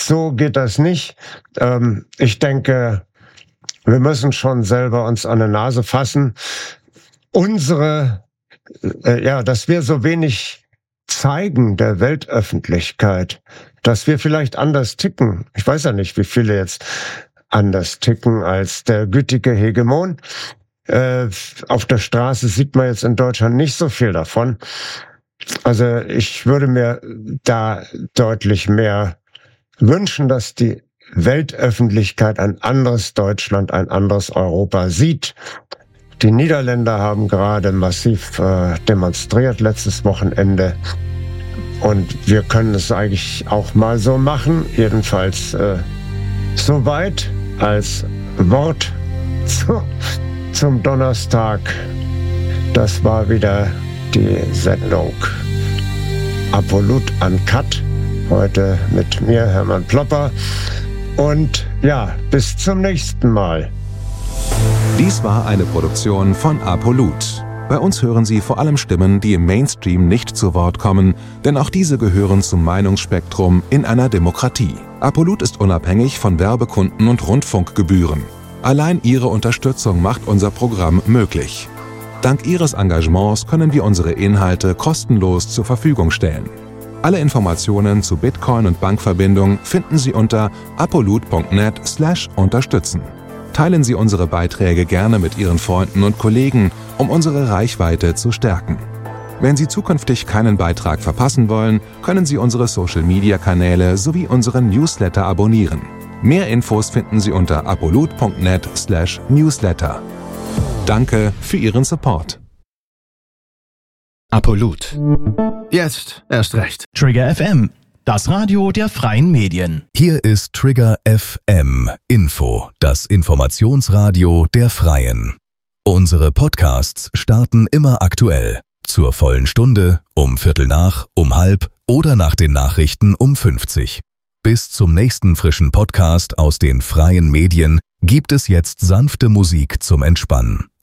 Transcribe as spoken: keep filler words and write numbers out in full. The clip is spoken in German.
so geht das nicht. Ähm, ich denke, wir müssen schon selber uns an die Nase fassen. Unsere, äh, ja, dass wir so wenig zeigen der Weltöffentlichkeit, dass wir vielleicht anders ticken. Ich weiß ja nicht, wie viele jetzt anders ticken als der gütige Hegemon. Äh, auf der Straße sieht man jetzt in Deutschland nicht so viel davon. Also ich würde mir da deutlich mehr wünschen, dass die Weltöffentlichkeit ein anderes Deutschland, ein anderes Europa sieht. Die Niederländer haben gerade massiv äh, demonstriert letztes Wochenende. Und wir können es eigentlich auch mal so machen. Jedenfalls äh, soweit als Wort zu, zum Donnerstag. Das war wieder die Sendung Apollut Uncut. Heute mit mir, Hermann Plopper. Und ja, bis zum nächsten Mal. Dies war eine Produktion von Apollut. Bei uns hören Sie vor allem Stimmen, die im Mainstream nicht zu Wort kommen, denn auch diese gehören zum Meinungsspektrum in einer Demokratie. Apollut ist unabhängig von Werbekunden und Rundfunkgebühren. Allein Ihre Unterstützung macht unser Programm möglich. Dank Ihres Engagements können wir unsere Inhalte kostenlos zur Verfügung stellen. Alle Informationen zu Bitcoin und Bankverbindung finden Sie unter apollut punkt net slash unterstützen. Teilen Sie unsere Beiträge gerne mit Ihren Freunden und Kollegen, um unsere Reichweite zu stärken. Wenn Sie zukünftig keinen Beitrag verpassen wollen, können Sie unsere Social-Media-Kanäle sowie unseren Newsletter abonnieren. Mehr Infos finden Sie unter apollut punkt net slash newsletter. Danke für Ihren Support. Apollut. Jetzt erst recht. Trigger F M, das Radio der freien Medien. Hier ist Trigger F M Info, das Informationsradio der Freien. Unsere Podcasts starten immer aktuell. Zur vollen Stunde, um Viertel nach, um halb oder nach den Nachrichten um fünfzig. Bis zum nächsten frischen Podcast aus den freien Medien gibt es jetzt sanfte Musik zum Entspannen.